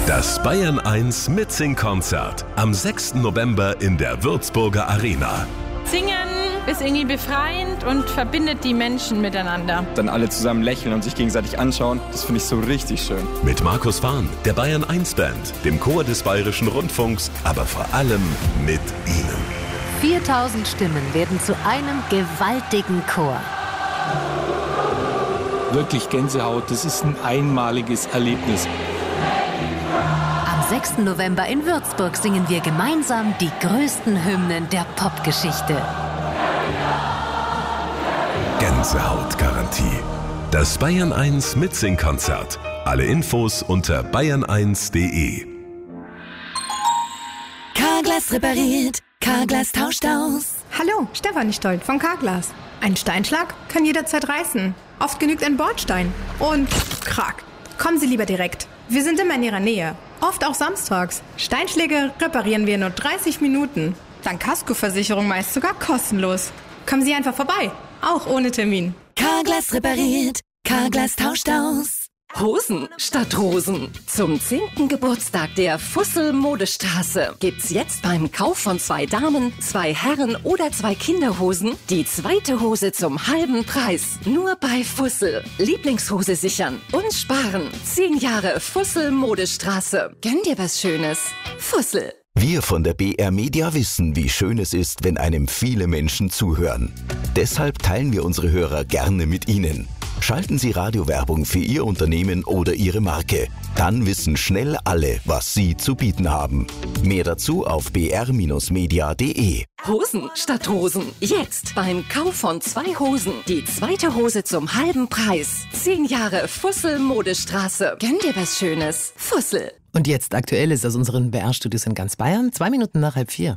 Das Bayern 1 Mitsing-Konzert am 6. November in der Würzburger Arena. Singen ist irgendwie befreiend und verbindet die Menschen miteinander. Dann alle zusammen lächeln und sich gegenseitig anschauen, das finde ich so richtig schön. Mit Markus Fahn, der Bayern 1 Band, dem Chor des Bayerischen Rundfunks, aber vor allem mit Ihnen. 4000 Stimmen werden zu einem gewaltigen Chor. Wirklich Gänsehaut, das ist ein einmaliges Erlebnis. Am 6. November in Würzburg singen wir gemeinsam die größten Hymnen der Popgeschichte. Gänsehautgarantie. Das Bayern 1 Mitsing-Konzert. Alle Infos unter bayern1.de. Carglass repariert, Carglass tauscht aus. Hallo, Stefanie Stolt von Carglass. Ein Steinschlag kann jederzeit reißen. Oft genügt ein Bordstein. Und krack. Kommen Sie lieber direkt. Wir sind immer in Ihrer Nähe. Oft auch samstags. Steinschläge reparieren wir in nur 30 Minuten. Dank Kaskoversicherung meist sogar kostenlos. Kommen Sie einfach vorbei. Auch ohne Termin. Carglass repariert, Carglass tauscht aus. Hosen statt Rosen. Zum 10. Geburtstag der Fussel Modestraße gibt's jetzt beim Kauf von 2 Damen, 2 Herren oder 2 Kinderhosen die zweite Hose zum halben Preis. Nur bei Fussel. Lieblingshose sichern und sparen. 10 Jahre Fussel Modestraße. Gönn dir was Schönes. Fussel. Wir von der BR Media wissen, wie schön es ist, wenn einem viele Menschen zuhören. Deshalb teilen wir unsere Hörer gerne mit Ihnen. Schalten Sie Radiowerbung für Ihr Unternehmen oder Ihre Marke. Dann wissen schnell alle, was Sie zu bieten haben. Mehr dazu auf br-media.de. Hosen statt Rosen. Jetzt beim Kauf von 2 Hosen die zweite Hose zum halben Preis. 10 Jahre Fussel Modestraße. Gönn dir was Schönes. Fussel. Und jetzt Aktuelles aus unseren BR-Studios in ganz Bayern. 2 Minuten nach 3:30.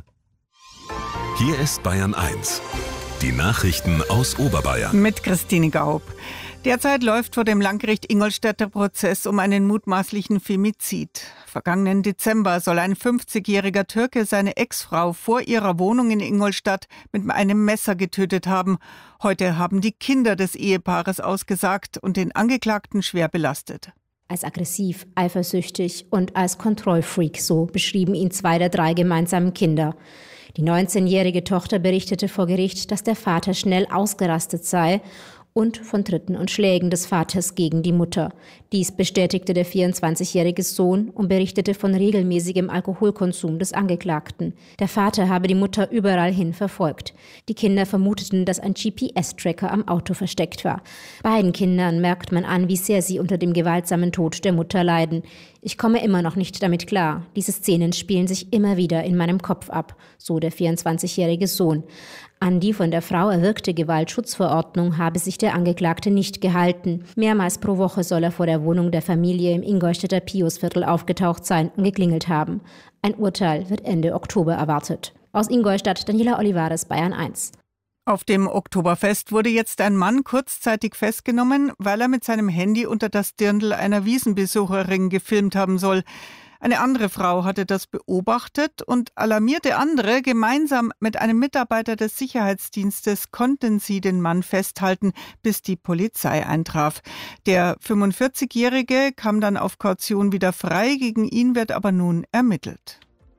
Hier ist Bayern 1. Die Nachrichten aus Oberbayern. Mit Christine Gaub. Derzeit läuft vor dem Landgericht Ingolstadt der Prozess um einen mutmaßlichen Femizid. Vergangenen Dezember soll ein 50-jähriger Türke seine Ex-Frau vor ihrer Wohnung in Ingolstadt mit einem Messer getötet haben. Heute haben die Kinder des Ehepaares ausgesagt und den Angeklagten schwer belastet. Als aggressiv, eifersüchtig und als Kontrollfreak, so beschrieben ihn 2 der 3 gemeinsamen Kinder. Die 19-jährige Tochter berichtete vor Gericht, dass der Vater schnell ausgerastet sei und von Tritten und Schlägen des Vaters gegen die Mutter. Dies bestätigte der 24-jährige Sohn und berichtete von regelmäßigem Alkoholkonsum des Angeklagten. Der Vater habe die Mutter überall hin verfolgt. Die Kinder vermuteten, dass ein GPS-Tracker am Auto versteckt war. Beiden Kindern merkt man an, wie sehr sie unter dem gewaltsamen Tod der Mutter leiden. Ich komme immer noch nicht damit klar. Diese Szenen spielen sich immer wieder in meinem Kopf ab, so der 24-jährige Sohn. An die von der Frau erwirkte Gewaltschutzverordnung habe sich der Angeklagte nicht gehalten. Mehrmals pro Woche soll er vor der Wohnung der Familie im Ingolstädter Piusviertel aufgetaucht sein und geklingelt haben. Ein Urteil wird Ende Oktober erwartet. Aus Ingolstadt, Daniela Olivares, Bayern 1. Auf dem Oktoberfest wurde jetzt ein Mann kurzzeitig festgenommen, weil er mit seinem Handy unter das Dirndl einer Wiesenbesucherin gefilmt haben soll. Eine andere Frau hatte das beobachtet und alarmierte andere. Gemeinsam mit einem Mitarbeiter des Sicherheitsdienstes konnten sie den Mann festhalten, bis die Polizei eintraf. Der 45-Jährige kam dann auf Kaution wieder frei, gegen ihn wird aber nun ermittelt.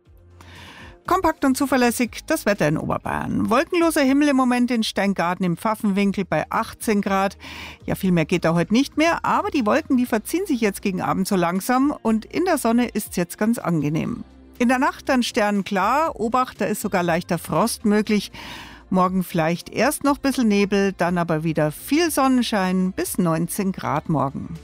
Kompakt und zuverlässig das Wetter in Oberbayern. Wolkenloser Himmel im Moment in Steingarten im Pfaffenwinkel bei 18 Grad. Ja, viel mehr geht da heute nicht mehr, aber die Wolken, die verziehen sich jetzt gegen Abend so langsam und in der Sonne ist es jetzt ganz angenehm. In der Nacht dann sternenklar, Obacht, da ist sogar leichter Frost möglich. Morgen vielleicht erst noch ein bisschen Nebel, dann aber wieder viel Sonnenschein bis 19 Grad morgen.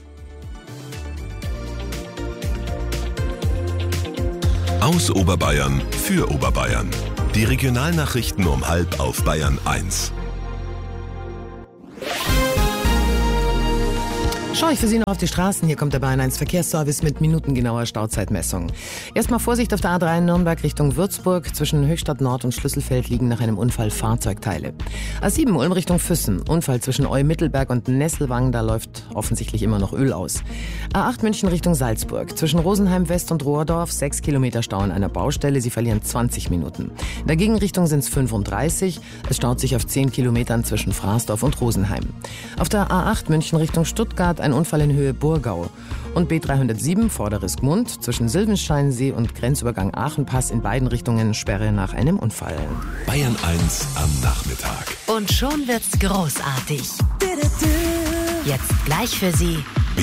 Aus Oberbayern für Oberbayern. Die Regionalnachrichten um 12:30 auf Bayern 1. Schaue ich für Sie noch auf die Straßen. Hier kommt der Bayern 1 Verkehrsservice mit minutengenauer Stauzeitmessung. Erstmal Vorsicht auf der A3 Nürnberg Richtung Würzburg. Zwischen Höchstadt Nord und Schlüsselfeld liegen nach einem Unfall Fahrzeugteile. A7 Ulm Richtung Füssen. Unfall zwischen Eu-Mittelberg und Nesselwang. Da läuft offensichtlich immer noch Öl aus. A8 München Richtung Salzburg. Zwischen Rosenheim West und Rohrdorf 6 Kilometer Stau an einer Baustelle. Sie verlieren 20 Minuten. In der Gegenrichtung sind es 35. Es staut sich auf 10 Kilometern zwischen Fraßdorf und Rosenheim. Auf der A8 München Richtung Stuttgart Stuttgart ein Unfall in Höhe Burgau. Und B307 Vorderes Gmund zwischen Silvensteinsee und Grenzübergang Aachenpass in beiden Richtungen Sperre nach einem Unfall. Bayern 1 am Nachmittag. Und schon wird's großartig. Jetzt gleich für Sie